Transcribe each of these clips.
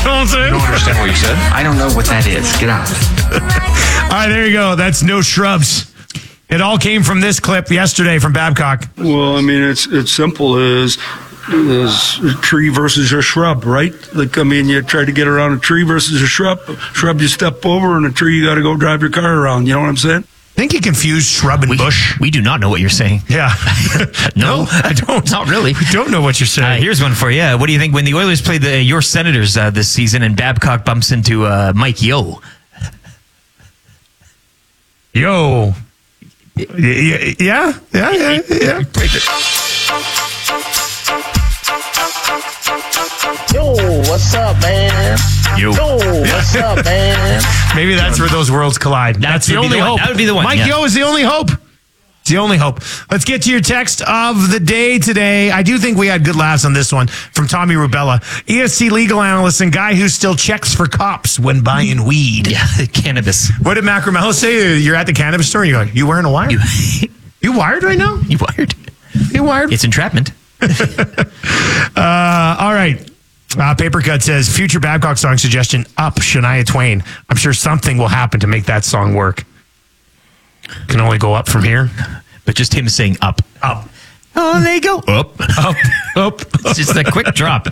know what I'm saying? I don't understand what you said. I don't know what that is. Get out. All right, there you go. That's No Shrubs. It all came from this clip yesterday from Babcock. Well, I mean, it's simple as a tree versus a shrub, right? Like, I mean, you try to get around a tree versus a shrub. Shrub you step over, and a tree you got to go drive your car around. You know what I'm saying? I think you confused shrub and bush. We do not know what you're saying. Yeah. No, I don't. Not really. We don't know what you're saying. Here's one for you. What do you think when the Oilers played your Senators this season and Babcock bumps into Mike Yeo? Yo. Yeah. Yo, what's up, man? Yo, what's up, man? Maybe that's where those worlds collide. That's the only hope. That would be the one. Mike Yeo is the only hope. It's the only hope. Let's get to your text of the day today. I do think we had good laughs on this one from Tommy Rubella, ESC legal analyst and guy who still checks for cops when buying weed. Yeah, cannabis. What did Macromello say? You're at the cannabis store and you're like, you wearing a wire? You wired right now? You wired. You wired? It's entrapment. All right. Paper Cut says, future Babcock song suggestion, Up, Shania Twain. I'm sure something will happen to make that song work. Can only go up from here. But just him saying up. Up. Oh, they go up. Up. It's just a quick drop.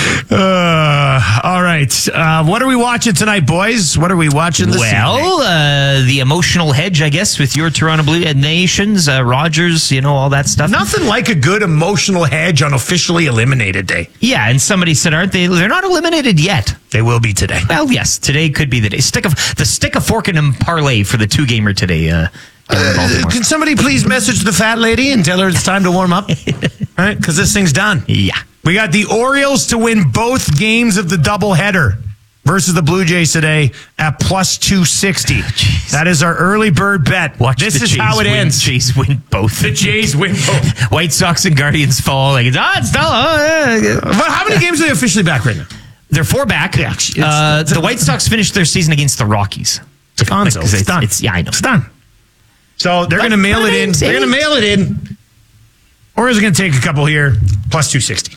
All right. What are we watching tonight, boys? What are we watching this evening? The emotional hedge, I guess, with your Toronto Blue Nations, Rogers, all that stuff. Nothing like a good emotional hedge on officially eliminated day. Yeah, and somebody said, aren't they? They're not eliminated yet. They will be today. Well, yes, today could be the day. Stick a fork in them parlay for the 2-gamer today. Can somebody please message the fat lady and tell her it's time to warm up? All right, because this thing's done. Yeah. We got the Orioles to win both games of the doubleheader versus the Blue Jays today at plus 260. That is our early bird bet. This is how it ends. The Jays win both. The Jays win both. White Sox and Guardians fall. Like, it's still. But how many games are they officially back right now? They're 4 back. Yeah, the White Sox finished their season against the Rockies. It's done. Yeah, I know. It's done. So they're going to mail it in. They're going to mail it in. Or is it going to take a couple here? Plus 260.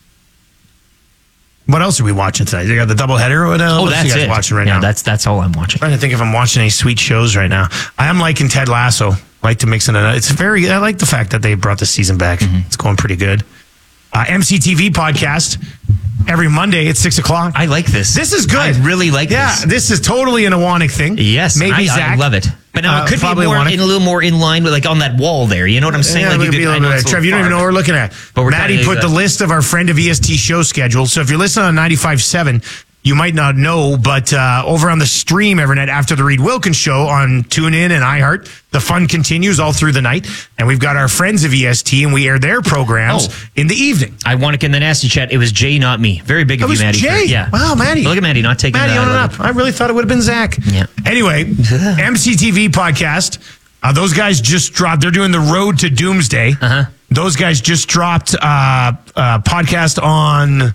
What else are we watching tonight? They got the doubleheader. What else that's are you guys it. watching right now? That's all I'm watching. I'm trying to think if I'm watching any sweet shows right now. I am liking Ted Lasso. I like to mix it in. I like the fact that they brought the season back. Mm-hmm. It's going pretty good. MCTV podcast every Monday at 6 o'clock. I like this. This is good. I really like this. Yeah, this is totally an Awanic thing. Yes, maybe Zach. I love it. But no, it could be a little more in line with, like, on that wall there. You know what I'm saying? Yeah, like, Trev, you don't even know what we're looking at. But Maddie put the list of our friend of EST show schedule. So if you're listening on 95.7, you might not know, but over on the stream every night after the Reed Wilkins show on TuneIn and iHeart, the fun continues all through the night. And we've got our friends of EST, and we air their programs in the evening. I want to get in the nasty chat. It was Jay, not me. Very big of you, Maddie. Jay. Yeah. Wow, Maddie. Look at Maddie not taking Maddie on up. I really thought it would have been Zach. Yeah. Anyway, MCTV podcast. Those guys just dropped. They're doing the Road to Doomsday. Uh-huh. Those guys just dropped a podcast on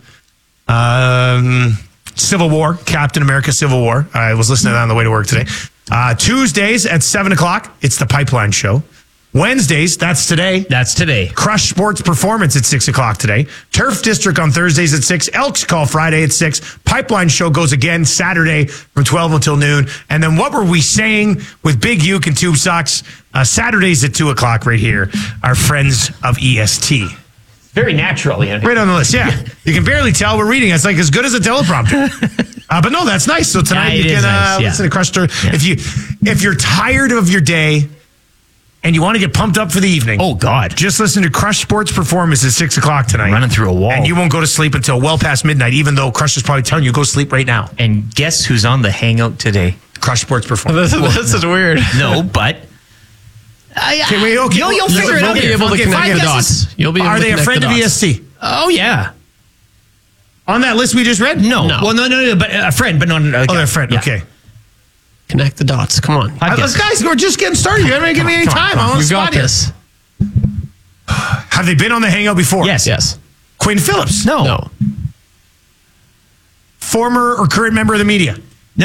Civil War, Captain America Civil War. I was listening to that on the way to work today. Tuesdays at 7 o'clock, it's the Pipeline Show. Wednesdays, that's today. That's today. Crush Sports Performance at 6 o'clock today. Turf District on Thursdays at 6. Elks Call Friday at 6. Pipeline Show goes again Saturday from 12 until noon. And then What Were We Saying with Big Uke and Tube Socks, Saturdays at 2 o'clock right here. Our friends of EST. Very natural, yeah. Right on the list, yeah. You can barely tell we're reading. It's like as good as a teleprompter. But no, that's nice. So tonight you can listen to Crush Story. Yeah. If you're tired of your day and you want to get pumped up for the evening, oh God, just listen to Crush Sports Performance at 6 o'clock tonight. Running through a wall. And you won't go to sleep until well past midnight, even though Crush is probably telling you go sleep right now. And guess who's on the hangout today? Crush Sports Performance. This is weird. No, but you'll figure it out. You'll be able to connect the dots. You'll be able Are to they a connect friend the of dots. EST? Oh yeah. On that list we just read? No. Well, no, but a friend, but not. Oh, they're a friend. Yeah. Okay. Connect the dots. Come on. Guys, we're just getting started. You haven't given me any time. I want to spot this. Have they been on the hangout before? Yes. Quinn Phillips? No. Former or current member of the media?